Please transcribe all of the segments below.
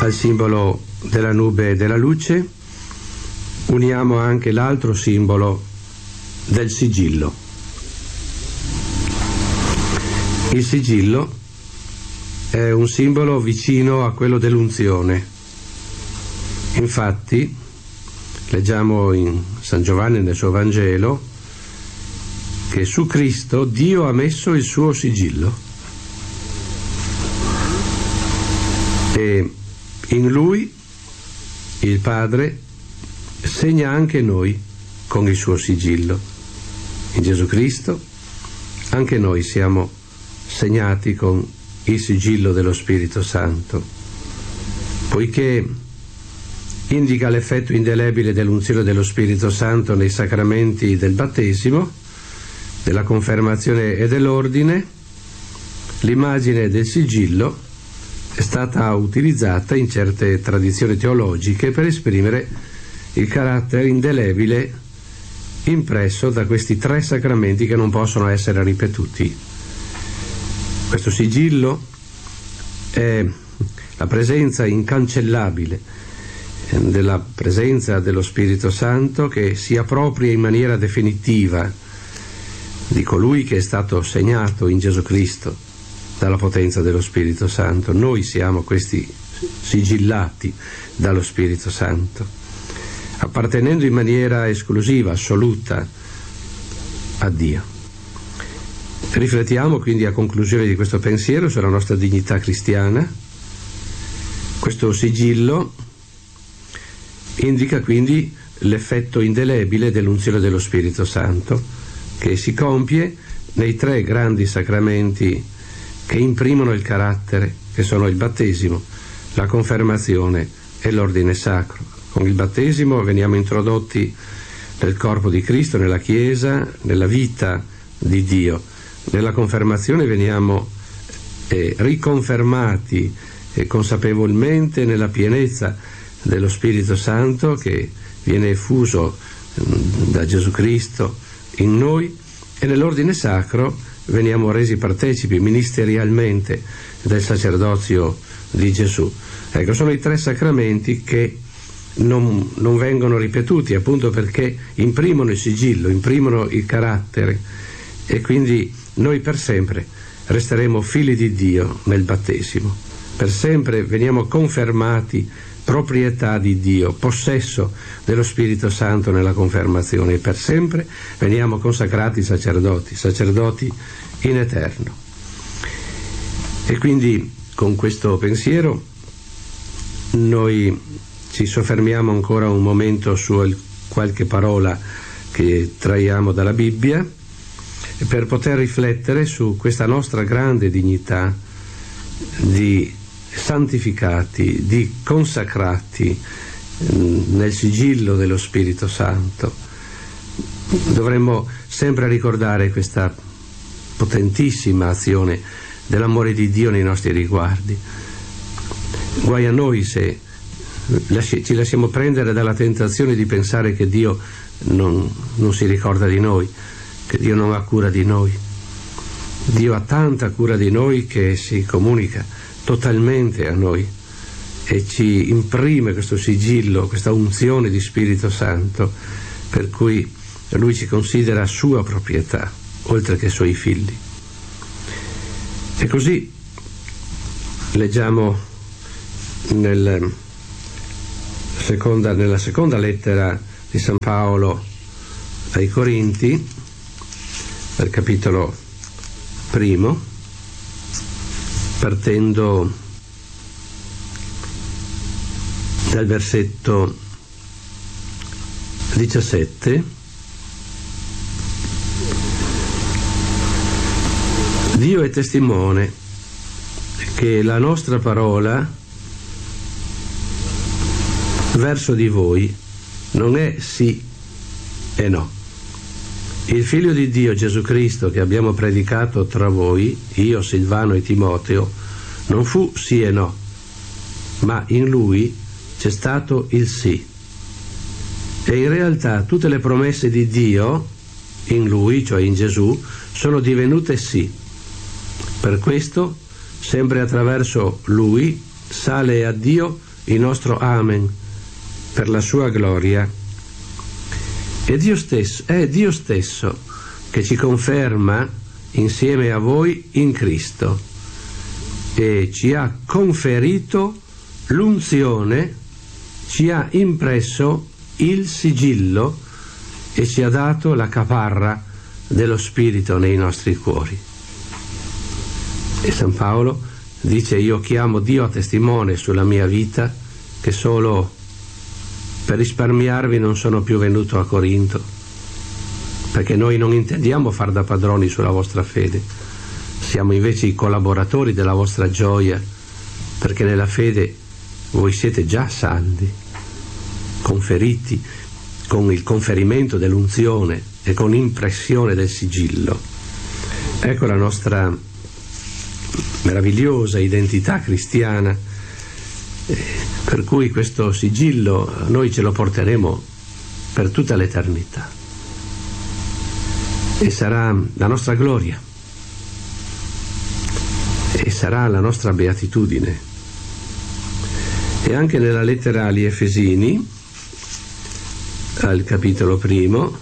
al simbolo della nube e della luce, uniamo anche l'altro simbolo del sigillo. Il sigillo è un simbolo vicino a quello dell'unzione. Infatti, leggiamo in San Giovanni nel suo Vangelo che su Cristo Dio ha messo il suo sigillo e in Lui il Padre segna anche noi con il suo sigillo. In Gesù Cristo anche noi siamo segnati con il sigillo dello Spirito Santo, poiché indica l'effetto indelebile dell'unzione dello Spirito Santo nei sacramenti del battesimo, della confermazione e dell'ordine. L'immagine del sigillo è stata utilizzata in certe tradizioni teologiche per esprimere il carattere indelebile impresso da questi tre sacramenti che non possono essere ripetuti. Questo sigillo è la presenza incancellabile della presenza dello Spirito Santo, che si appropria in maniera definitiva di colui che è stato segnato in Gesù Cristo dalla potenza dello Spirito Santo. Noi siamo questi sigillati dallo Spirito Santo, appartenendo in maniera esclusiva, assoluta a Dio. Riflettiamo quindi a conclusione di questo pensiero sulla nostra dignità cristiana. Questo sigillo indica quindi l'effetto indelebile dell'unzione dello Spirito Santo, che si compie nei tre grandi sacramenti che imprimono il carattere, che sono il battesimo, la confermazione e l'ordine sacro. Con il battesimo veniamo introdotti nel corpo di Cristo, nella Chiesa, nella vita di Dio. Nella confermazione veniamo riconfermati consapevolmente nella pienezza dello Spirito Santo che viene effuso da Gesù Cristo in noi, e nell'ordine sacro veniamo resi partecipi ministerialmente del sacerdozio di Gesù. Ecco, sono i tre sacramenti che non vengono ripetuti, appunto perché imprimono il sigillo, imprimono il carattere, e quindi noi per sempre resteremo figli di Dio nel battesimo. Per sempre veniamo confermati proprietà di Dio, possesso dello Spirito Santo nella confermazione, e per sempre veniamo consacrati sacerdoti in eterno. E quindi con questo pensiero noi ci soffermiamo ancora un momento su qualche parola che traiamo dalla Bibbia, per poter riflettere su questa nostra grande dignità di santificati, di consacrati nel sigillo dello Spirito Santo. Dovremmo sempre ricordare questa potentissima azione dell'amore di Dio nei nostri riguardi. Guai a noi se ci lasciamo prendere dalla tentazione di pensare che Dio non si ricorda di noi, che Dio non ha cura di noi. Dio ha tanta cura di noi che si comunica totalmente a noi e ci imprime questo sigillo, questa unzione di Spirito Santo, per cui Lui ci considera sua proprietà, oltre che suoi figli. E così leggiamo nella seconda lettera di San Paolo ai Corinti, al capitolo 1, partendo dal versetto 17. Dio è testimone che la nostra parola verso di voi non è sì e no. Il Figlio di Dio Gesù Cristo che abbiamo predicato tra voi, io, Silvano e Timoteo, non fu sì e no, ma in Lui c'è stato il sì. E in realtà tutte le promesse di Dio in Lui, cioè in Gesù, sono divenute sì. Per questo, sempre attraverso Lui, sale a Dio il nostro Amen per la sua gloria. È Dio stesso che ci conferma insieme a voi in Cristo e ci ha conferito l'unzione, ci ha impresso il sigillo e ci ha dato la caparra dello Spirito nei nostri cuori. E San Paolo dice: io chiamo Dio a testimone sulla mia vita che solo per risparmiarvi non sono più venuto a Corinto, perché noi non intendiamo far da padroni sulla vostra fede, siamo invece i collaboratori della vostra gioia, perché nella fede voi siete già saldi, conferiti con il conferimento dell'unzione e con impressione del sigillo. Ecco la nostra meravigliosa identità cristiana, per cui questo sigillo noi ce lo porteremo per tutta l'eternità e sarà la nostra gloria e sarà la nostra beatitudine. E anche nella lettera agli Efesini, al capitolo 1,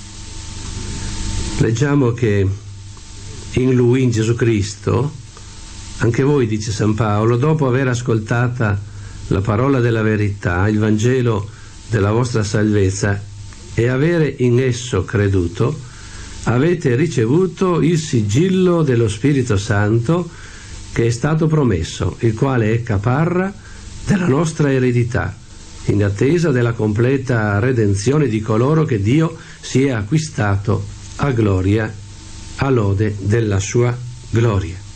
leggiamo che in Lui, in Gesù Cristo, anche voi, dice San Paolo, dopo aver ascoltata la parola della verità, il Vangelo della vostra salvezza, e avere in esso creduto, avete ricevuto il sigillo dello Spirito Santo che è stato promesso, il quale è caparra della nostra eredità, in attesa della completa redenzione di coloro che Dio si è acquistato a gloria, a lode della sua gloria.